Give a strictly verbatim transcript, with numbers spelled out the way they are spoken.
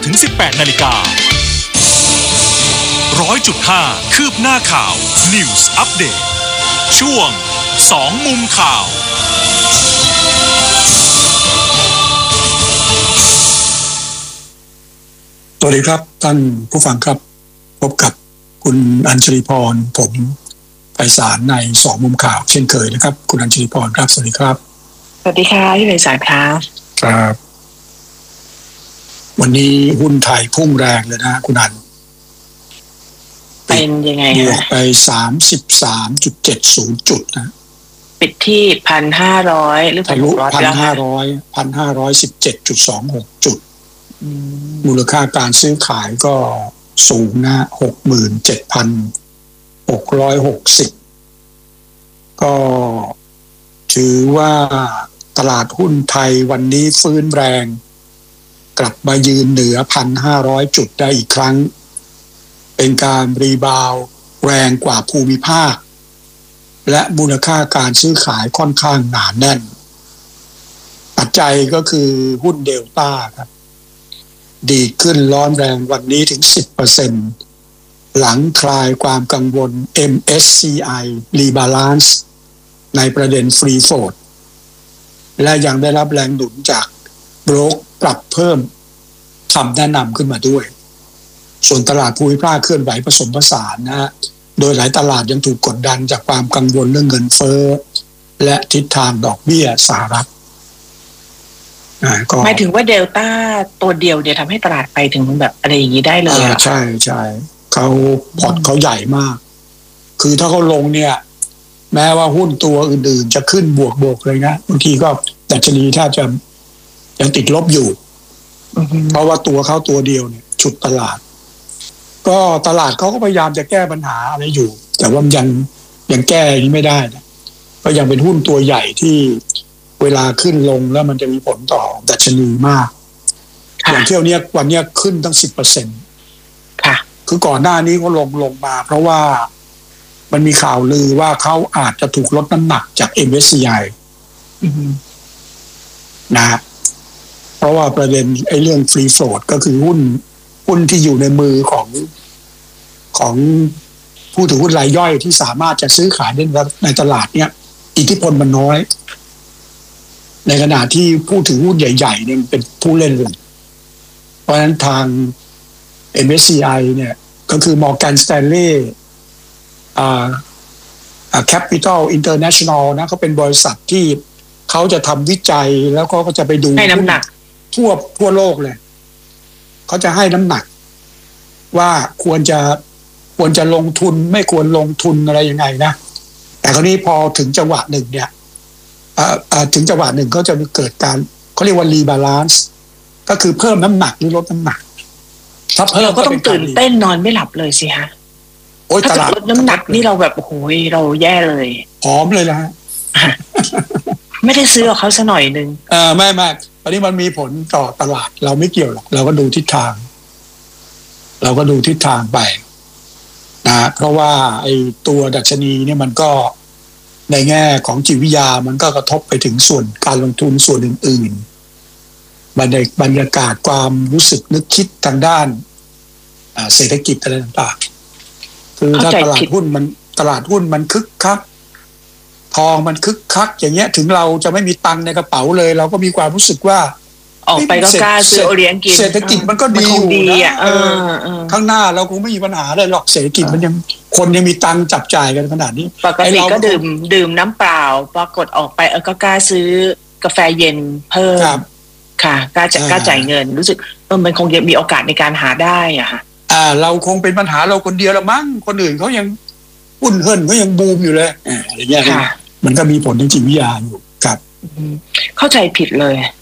ถึงสิบแปดนาฬิการ้อยจุดห้าคืบหน้าข่าว News Update ช่วงสองมุมข่าวสวัสดีครับท่านผู้ฟังครับพบกับคุณอัญชลีพรผมไพศาลในสองมุมข่าวเช่นเคยนะครับคุณอัญชลีพรครับสวัสดีครับสวัสดีค่ะพี่ไพศาลครับครับวันนี้หุ้นไทยพุ่งแรงเลยนะคุณอัญเป็นยังไงบวกไป สามสิบสามจุดเจ็ดศูนย์ จุดนะปิดที่ หนึ่งพันห้าร้อย หรือทะลุ หนึ่งพันห้าร้อย หนึ่งพันห้าร้อยสิบเจ็ดจุดสองหก จุดมูลค่าการซื้อขายก็สูงนะ หกหมื่นเจ็ดพันหกร้อยหกสิบ ก็ถือว่าตลาดหุ้นไทยวันนี้ฟื้นแรงกลับมายืนเหนือ หนึ่งพันห้าร้อย จุดได้อีกครั้งเป็นการรีบาวด์แรงกว่าภูมิภาคและมูลค่าการซื้อขายค่อนข้างหนาแน่นปัจจัยก็คือหุ้นเดลต้าครับดีขึ้นร้อนแรงวันนี้ถึง สิบเปอร์เซ็นต์ หลังคลายความกังวล เอ็ม เอส ซี ไอ Rebalance ในประเด็นฟรีโฟลต์และยังได้รับแรงหนุนจากโบรกปรับเพิ่มคำแนะนำขึ้นมาด้วยส่วนตลาดภูมิภาคเคลื่อนไหวผสมผสานนะฮะโดยหลายตลาดยังถูกกดดันจากความกังวลเรื่องเงินเฟ้อและทิศทางดอกเบี้ยสหรัฐหมายถึงว่าเดลต้าตัวเดียวเนี่ยทำให้ตลาดไปถึงแบบอะไรอย่างนี้ได้เลยอ่ะใช่ใช่เขาพอร์ตเขาใหญ่มากคือถ้าเขาลงเนี่ยแม้ว่าหุ้นตัวอื่นๆจะขึ้นบวกบวกเลยนะบางทีก็ดัชนีถ้าจะยังติดลบอยู่เพราะว่าตัวเขาตัวเดียวเนี่ยฉุดตลาดก็ตลาดเขาก็พยายามจะแก้ปัญหาอะไรอยู่แต่ว่ายังยังแก้นี้ไม่ได้นะก็ยังเป็นหุ้นตัวใหญ่ที่เวลาขึ้นลงแล้วมันจะมีผลต่อดัชนีมากอย่างเที่ยวนี้วันนี้ขึ้นตั้ง สิบเปอร์เซ็นต์ค่ะคือก่อนหน้านี้เขาลงลงมาเพราะว่ามันมีข่าวลือว่าเขาอาจจะถูกลดน้ำหนักจาก เอ็ม เอส ซี ไอ นะเพราะว่าประเด็นไอ้เรื่องฟรีโฟลต์ก็คือหุ้นหุ้นที่อยู่ในมือของของผู้ถือหุ้นรายย่อยที่สามารถจะซื้อขายได้ในตลาดเนี้ยอิทธิพลมันน้อยในขณะที่ผู้ถือหุ้นใหญ่ๆเนี่ยเป็นผู้เล่นหลักเพราะฉะนั้นทาง เอ็ม เอส ซี ไอ เนี่ยก็คือ Morgan Stanley อ่า Capital International นะเขาเป็นบริษัทที่เขาจะทำวิจัยแล้วก็จะไปดูให้น้ำหนักทั่วทั่วโลกเลยเขาจะให้น้ำหนักว่าควรจะควรจะลงทุนไม่ควรลงทุนอะไรยังไงนะแต่คราวนี้พอถึงจังหวะหนึ่งเนี่ยถึงจังหวะหนึ่งก็จะเกิดการเขาเรียกว่ารีบาลานซ์ก็คือเพิ่มน้ำหนักหรือลดน้ำหนักถ้าเพิ่มเราก็ต้องตื่นเต้นนอนไม่หลับเลยสิฮะถ้าลดน้ำหนักนี่เราแบบโอ้โหเราแย่เลยผอมเลยนะฮะไม่ได้ซื้อกับเขาซะหน่อยนึงเออไม่ไม่ตอนนี้มันมีผลต่อตลาดเราไม่เกี่ยวหรอกเราก็ดูทิศทางเราก็ดูทิศทางไปนะเพราะว่าไอ้ตัวดัชนีเนี่ยมันก็ในแง่ของจิตวิทยามันก็กระทบไปถึงส่วนการลงทุนส่วนอื่นๆบรรยากาศความรู้สึกนึกคิดทางด้านเศรษฐกิจอะไรต่างๆคือถ้าตลาดหุ้นมันตลาดหุ้นมันคึกคักทองมันคึกคักอย่างเงี้ยถึงเราจะไม่มีตังค์ในกระเป๋าเลยเราก็มีความรู้สึกว่าออกไปก็กล้าซื้อโอเลี้ยงกินเศรษฐกิจมันก็ดีอยู่นะข้างหน้าเราคงไม่มีปัญหาเลยหรอกเศรษฐกิจมันยังคนยังมีตังค์จับจ่ายกันขนาดนี้ปกติก็ดื่มดื่มน้ำเปล่าปรากฏออกไปเออก็กล้าซื้อกาแฟเย็นเพิ่มค่ะกล้าจะกล้าจ่ายเงินรู้สึกเออมันคงยังมีโอกาสในการหาได้อ่ะค่ะอ่าเราคงเป็นปัญหาเราคนเดียวละมั้งคนอื่นเขายังอุ่นเฮิ่นเขายังบูมอยู่เลยอะไรเงี้ยมันก็มีผลทางจิตวิทยาอยู่ครับเข้าใจผิดเลย